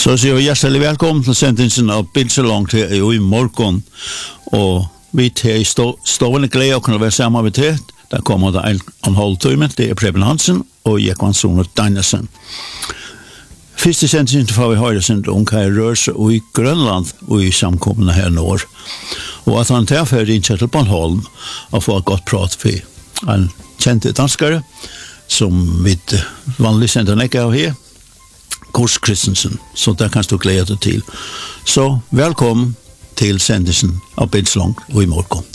Så sier vi hjertelig velkommen til sendingen av Bilselong til i morgen. Og vi til stående glede å kunne være sammen med til. Der kommer det en halv time. Det Preben Hansen og Jekvann Soner Deinesen. Første sendingen får vi høre sin om hva rør seg i Grønland og i samkommende her nå. Og at han tilfører inn til Bornholm og får et godt prat for en kjent danskere som vi vanlig sender ikke av her. Kors Christensen, så der kan du glede deg til. Så velkommen til sendingen av Bilselong og i morgen.